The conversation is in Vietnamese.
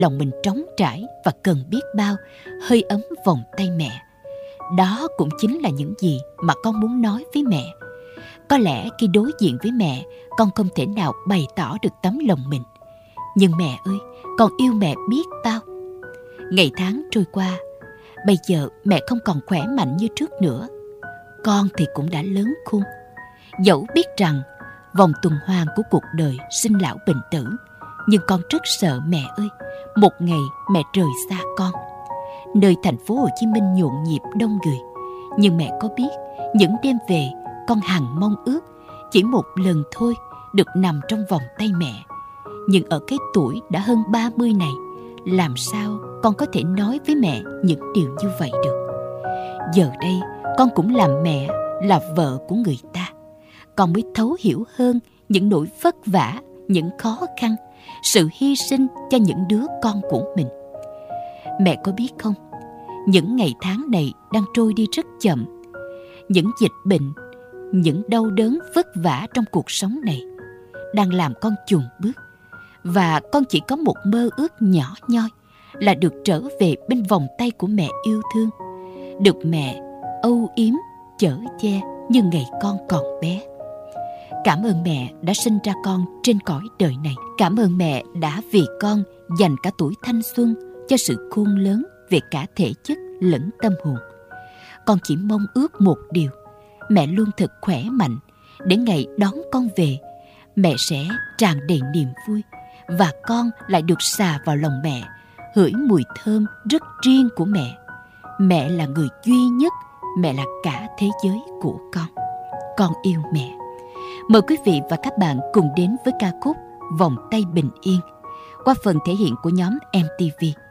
lòng mình trống trải và cần biết bao hơi ấm vòng tay mẹ. Đó cũng chính là những gì mà con muốn nói với mẹ. Có lẽ khi đối diện với mẹ, con không thể nào bày tỏ được tấm lòng mình. Nhưng mẹ ơi, con yêu mẹ biết bao. Ngày tháng trôi qua, bây giờ mẹ không còn khỏe mạnh như trước nữa. Con thì cũng đã lớn khôn. Dẫu biết rằng vòng tuần hoàn của cuộc đời sinh lão bệnh tử, nhưng con rất sợ mẹ ơi, một ngày mẹ rời xa con. Nơi thành phố Hồ Chí Minh nhộn nhịp đông người, nhưng mẹ có biết những đêm về con hằng mong ước chỉ một lần thôi được nằm trong vòng tay mẹ. Nhưng ở cái tuổi đã hơn 30 này, làm sao con có thể nói với mẹ những điều như vậy được? Giờ đây con cũng làm mẹ, là vợ của người ta. Con mới thấu hiểu hơn những nỗi vất vả, những khó khăn, sự hy sinh cho những đứa con của mình. Mẹ có biết không, những ngày tháng này đang trôi đi rất chậm. Những dịch bệnh, những đau đớn vất vả trong cuộc sống này đang làm con chùn bước. Và con chỉ có một mơ ước nhỏ nhoi là được trở về bên vòng tay của mẹ yêu thương, được mẹ âu yếm, chở che như ngày con còn bé. Cảm ơn mẹ đã sinh ra con trên cõi đời này. Cảm ơn mẹ đã vì con dành cả tuổi thanh xuân cho sự khôn lớn về cả thể chất lẫn tâm hồn. Con chỉ mong ước một điều, mẹ luôn thật khỏe mạnh, để ngày đón con về, mẹ sẽ tràn đầy niềm vui, và con lại được xà vào lòng mẹ, hửi mùi thơm rất riêng của mẹ. Mẹ là người duy nhất, mẹ là cả thế giới của con. Con yêu mẹ. Mời quý vị và các bạn cùng đến với ca khúc Vòng tay bình yên qua phần thể hiện của nhóm MTV.